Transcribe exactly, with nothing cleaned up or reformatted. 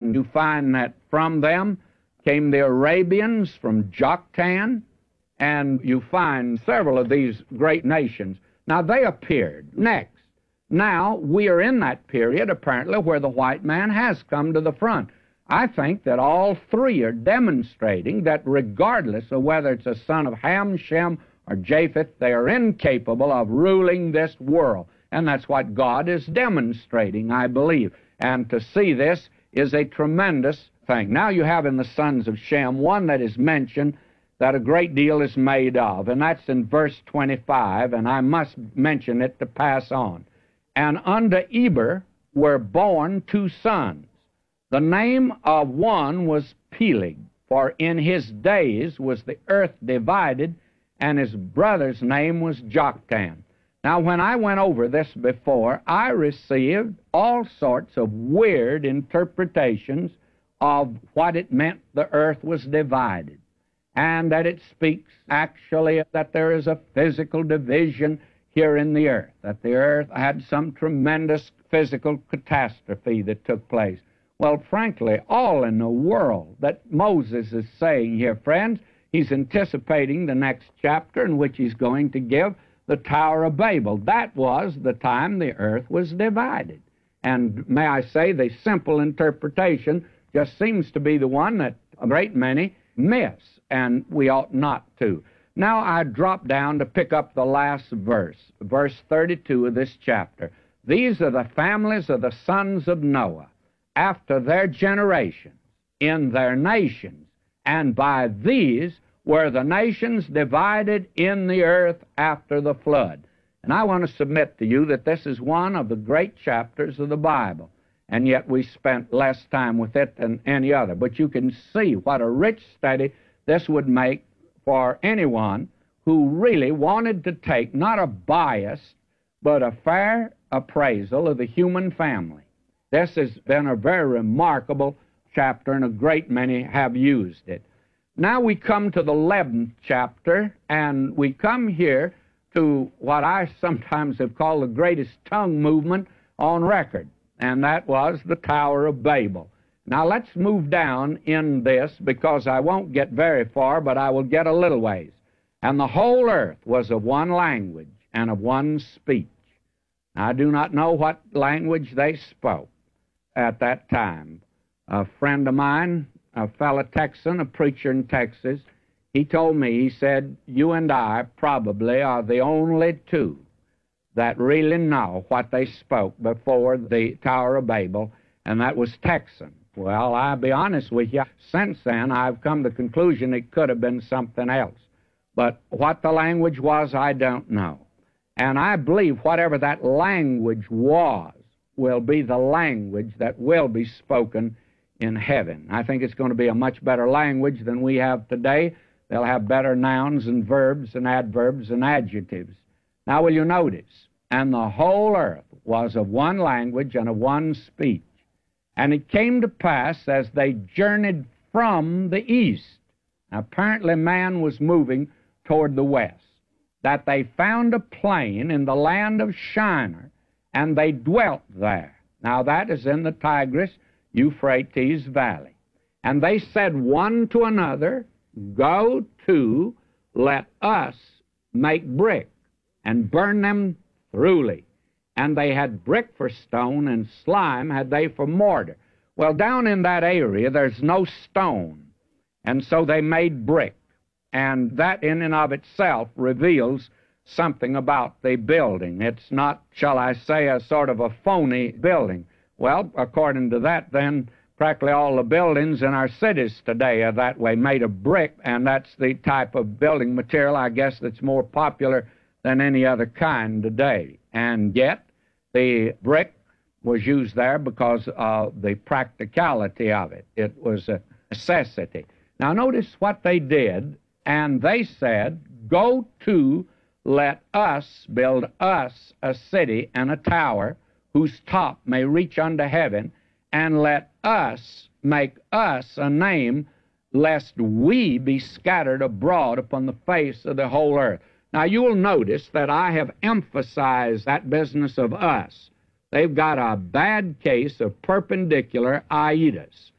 and you find that from them came the Arabians from Joktan, and you find several of these great nations. Now, they appeared next. Now, we are in that period, apparently, where the white man has come to the front. I think that all three are demonstrating that regardless of whether it's a son of Ham, Shem, or Japheth, they are incapable of ruling this world. And that's what God is demonstrating, I believe. And to see this is a tremendous thing. Now you have in the sons of Shem one that is mentioned that a great deal is made of, and that's in verse twenty-five, and I must mention it to pass on. And unto Eber were born two sons. The name of one was Peleg, for in his days was the earth divided, and his brother's name was Joktan. Now, when I went over this before, I received all sorts of weird interpretations of what it meant the earth was divided, and that it speaks actually that there is a physical division here in the earth, that the earth had some tremendous physical catastrophe that took place. Well, frankly, all in the world that Moses is saying here, friends, he's anticipating the next chapter in which he's going to give the Tower of Babel. That was the time the earth was divided. And may I say, the simple interpretation just seems to be the one that a great many miss, and we ought not to. Now I drop down to pick up the last verse, verse thirty-two of this chapter. These are the families of the sons of Noah, after their generations, in their nations, and by these were the nations divided in the earth after the flood. And I want to submit to you that this is one of the great chapters of the Bible, and yet we spent less time with it than any other. But you can see what a rich study this would make for anyone who really wanted to take not a biased, but a fair appraisal of the human family. This has been a very remarkable chapter, and a great many have used it. Now we come to the eleventh chapter, and we come here to what I sometimes have called the greatest tongue movement on record, and that was the Tower of Babel. Now let's move down in this, because I won't get very far, but I will get a little ways. And the whole earth was of one language and of one speech. I do not know what language they spoke at that time. A friend of mine, a fellow Texan, a preacher in Texas, he told me, he said, you and I probably are the only two that really know what they spoke before the Tower of Babel, and that was Texan. Well, I'll be honest with you, since then I've come to the conclusion it could have been something else. But what the language was, I don't know. And I believe whatever that language was will be the language that will be spoken in heaven. I think it's going to be a much better language than we have today. They'll have better nouns and verbs and adverbs and adjectives. Now will you notice, and the whole earth was of one language and of one speech. And it came to pass as they journeyed from the east, apparently man was moving toward the west, that they found a plain in the land of Shinar, and they dwelt there. Now that is in the Tigris Euphrates Valley. And they said one to another, go to, let us make brick, and burn them thoroughly. And they had brick for stone, and slime had they for mortar. Well, down in that area, there's no stone, and so they made brick. And that in and of itself reveals something about the building. It's not, shall I say, a sort of a phony building. Well, according to that, then, practically all the buildings in our cities today are that way, made of brick, and that's the type of building material, I guess, that's more popular than any other kind today. And yet, the brick was used there because of the practicality of it. It was a necessity. Now, notice what they did, and they said, go to, let us build us a city and a tower whose top may reach unto heaven, and let us make us a name, lest we be scattered abroad upon the face of the whole earth. Now, you will notice that I have emphasized that business of us. They've got a bad case of perpendicular itis.